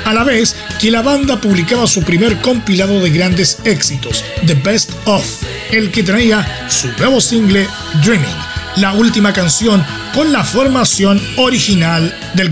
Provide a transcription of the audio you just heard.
a la vez que la banda publicaba su primer compilado de grandes éxitos, The Best Of, el que traía su nuevo single Dreaming, la última canción con la formación original del